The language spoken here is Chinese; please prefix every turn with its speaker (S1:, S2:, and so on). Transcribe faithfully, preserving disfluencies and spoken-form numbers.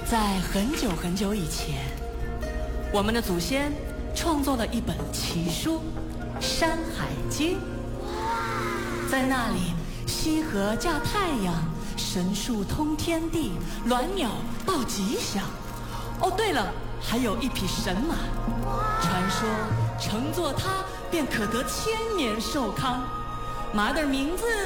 S1: 在很久很久以前，我们的祖先创作了一本奇书《山海经》。在那里，羲和驾太阳，神树通天地，鸾鸟报吉祥。哦，对了，还有一匹神马，传说乘坐它便可得千年寿康。马的名字